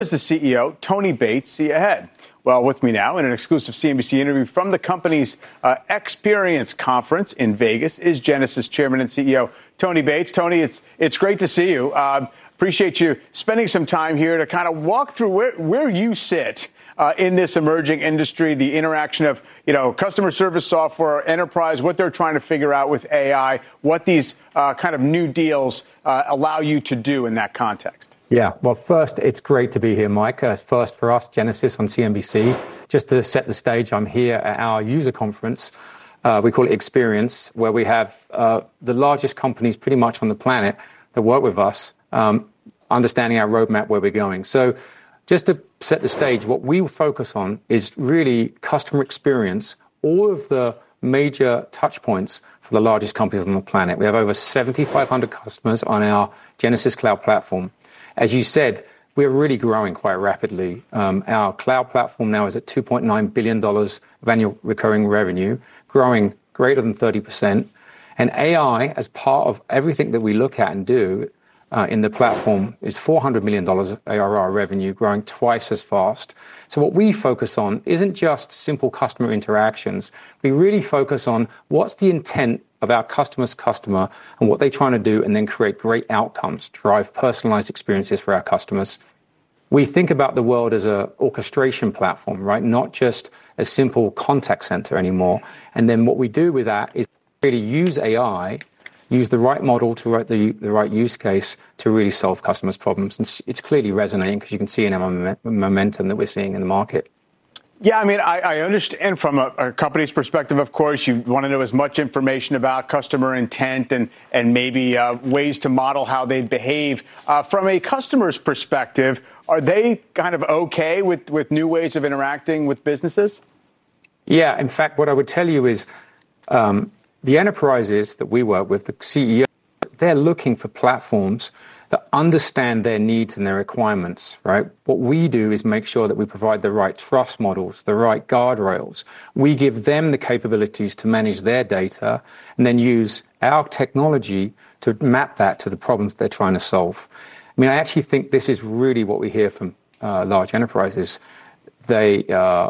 Is the CEO, Tony Bates, see ahead? Well, with me now in an exclusive CNBC interview from the company's Experience Conference in Vegas is Genesys Chairman and CEO Tony Bates. Tony, it's great to see you. Appreciate you spending some time here to kind of walk through where you sit in this emerging industry, the interaction of, customer service software, enterprise, what they're trying to figure out with AI, what these kind of new deals allow you to do in that context. Yeah, well, first, it's great to be here, Mike. First for us, Genesys on CNBC. Just to set the stage, I'm here at our user conference. We call it Experience, where we have the largest companies pretty much on the planet that work with us, understanding our roadmap, where we're going. So just to set the stage, what we focus on is really customer experience, all of the major touch points for the largest companies on the planet. We have over 7,500 customers on our Genesys Cloud platform. As you said, we're really growing quite rapidly. Our cloud platform now is at $2.9 billion of annual recurring revenue, growing greater than 30%. And AI, as part of everything that we look at and do in the platform, is $400 million of ARR revenue, growing twice as fast. So what we focus on isn't just simple customer interactions. We really focus on what's the intent of our customer's customer and what they're trying to do, and then create great outcomes, drive personalized experiences for our customers. We think about the world as an orchestration platform, right? Not just a simple contact center anymore. And then what we do with that is really use AI, use the right model to write the right use case to really solve customers' problems. And it's clearly resonating because you can see in our momentum that we're seeing in the market. Yeah, I mean, I understand from a company's perspective, of course, you want to know as much information about customer intent and maybe ways to model how they behave. From a customer's perspective, are they kind of okay with new ways of interacting with businesses? Yeah, in fact, what I would tell you is the enterprises that we work with, the CEO, they're looking for platforms that understand their needs and their requirements, right? What we do is make sure that we provide the right trust models, the right guardrails. We give them the capabilities to manage their data and then use our technology to map that to the problems they're trying to solve. I mean, I actually think this is really what we hear from large enterprises. Their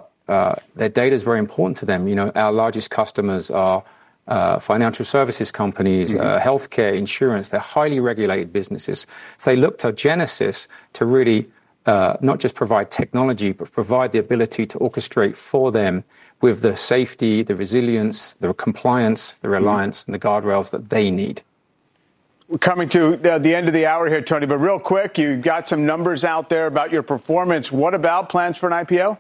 data is very important to them. Our largest customers are financial services companies, healthcare, insurance. They're highly regulated businesses. So they look to Genesys to really not just provide technology, but provide the ability to orchestrate for them with the safety, the resilience, the compliance, the reliance, and the guardrails that they need. We're coming to the end of the hour here, Tony, but real quick, you got some numbers out there about your performance. What about plans for an IPO?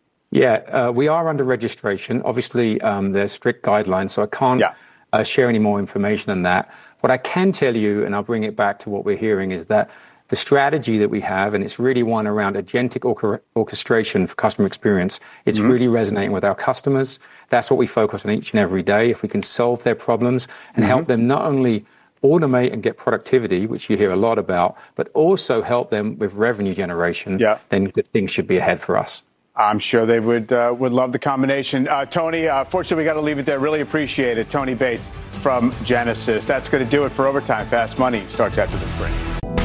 Yeah, we are under registration. Obviously, there's strict guidelines, so I can't share any more information than that. What I can tell you, and I'll bring it back to what we're hearing, is that the strategy that we have, and it's really one around agentic orchestration for customer experience, it's really resonating with our customers. That's what we focus on each and every day. If we can solve their problems and help them not only automate and get productivity, which you hear a lot about, but also help them with revenue generation, then good things should be ahead for us. I'm sure they would love the combination. Tony, fortunately, we got to leave it there. Really appreciate it. Tony Bates from Genesys. That's going to do it for Overtime. Fast Money starts after this break.